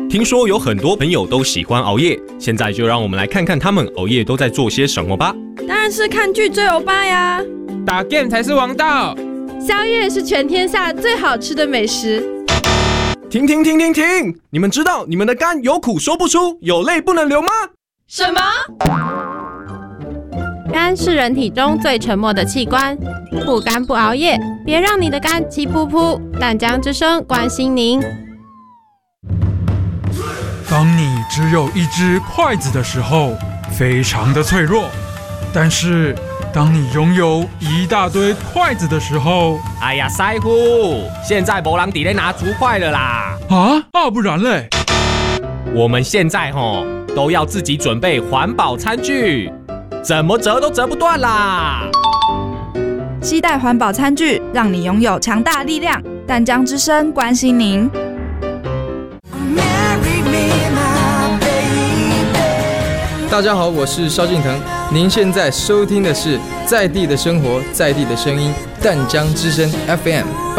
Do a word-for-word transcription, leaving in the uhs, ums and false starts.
听说有很多朋友都喜欢熬夜，现在就让我们来看看他们熬夜都在做些什么吧。 当然是看剧追欧巴呀， 打 game 才是王道， 宵夜是全天下最好吃的美食。 停停停停停！你们知道你们的肝有苦说不出，有泪不能流吗？ 什么？ 肝是人体中最沉默的器官，不肝不熬夜，别让你的肝气噗噗。淡江之声关心您。 当你只有一只筷子的时候，非常的脆弱；但是当你拥有一大堆筷子的时候， 哎呀，师傅，现在没人在咧拿竹筷了啦！ 啊啊，不然嘞？ 我们现在吼都要自己准备环保餐具，怎么折都折不断啦！ 携带环保餐具，让你拥有强大力量。淡江之声关心您。 大家好，我是萧敬腾，您现在收听的是在地的生活，在地的声音，淡江之声 F M